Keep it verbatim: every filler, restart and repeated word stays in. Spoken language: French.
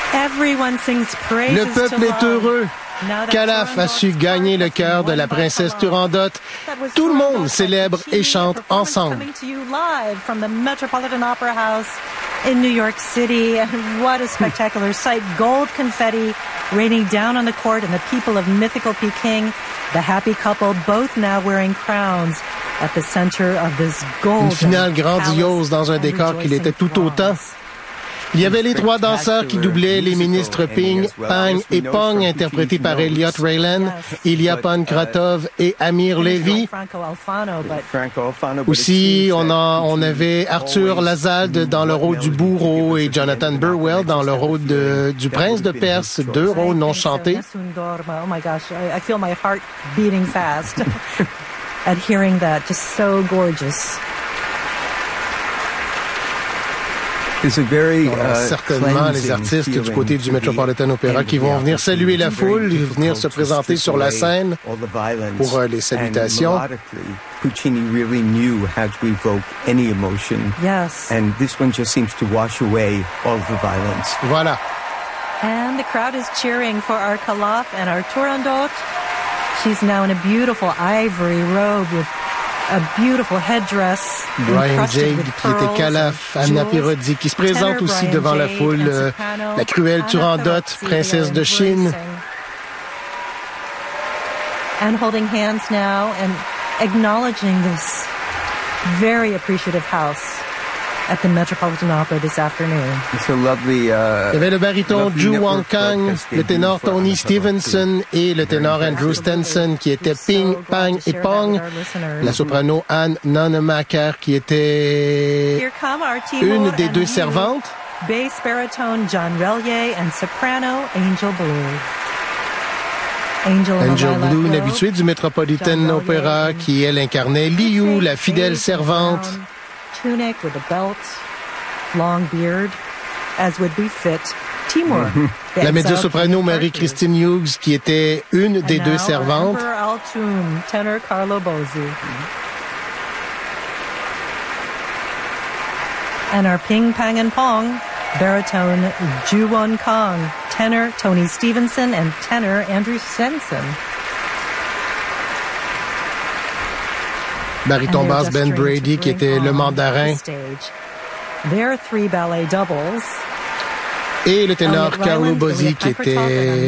Le peuple est heureux. Calaf a su gagner le cœur de la princesse Turandot. Tout le monde célèbre et chante ensemble. In New York City, and what a spectacular sight. Gold confetti raining down on the court and the people of mythical Peking. The happy couple, both now wearing crowns at the center of this golden Une finale grandiose dans un décor qui l'était tout autant. Il y avait les trois danseurs qui doublaient les ministres Ping, Pang et Pong, interprétés par Elliot Raylan, Ilya Pankratov et Amir Levy. Aussi, on, a, on avait Arthur Lazalde dans le rôle du bourreau et Jonathan Burwell dans le rôle de, du prince de Perse, deux rôles non chantés. Oh my gosh, I feel my heart beating fast at hearing that. Just so gorgeous. Very, uh, certainement les artistes du côté du Metropolitan Opera qui vont venir saluer la foule, venir se présenter sur la scène pour uh, les salutations. Puccini really knew how to evoke any emotion. Yes. And this one just seems to wash away all of the violence. Voilà. And the crowd is cheering for our Calaf and our Turandot. She's now in a beautiful ivory robe with a beautiful headdress. Brian Jagg, qui était Calaf, Anna Pirozzi, qui se présente aussi devant la foule, euh, la cruelle Turandot, princesse de Chine. And holding hands now and acknowledging this very appreciative house at the Metropolitan Opera this afternoon. It's a lovely, uh, Il y avait le baryton Ju Wang Kang, le ténor Tony Stevenson et le ténor Andrew Stenson qui étaient Ping, Pang et Pong. La soprano Anne Nonemaker qui était une des deux servantes. Bass baritone John Relier and soprano Angel Blue. Angel, Angel Blue, une habituée du Metropolitan Opera qui, elle, incarnait Liu, la fidèle servante. Tunic with a belt, long beard, as would befit Timur. La mezzo-soprano Marie-Christine Hughes, qui était une des deux servantes. Altoon, tenor Carlo Bozzi. And our Ping, Pang, and Pong, baritone Ju Won Kong, tenor Tony Stevenson, and tenor Andrew Stenson. Baryton basse Ben Brady, qui était le mandarin. There are three ballet doubles. Et le ténor Carlo Bozzi, qui était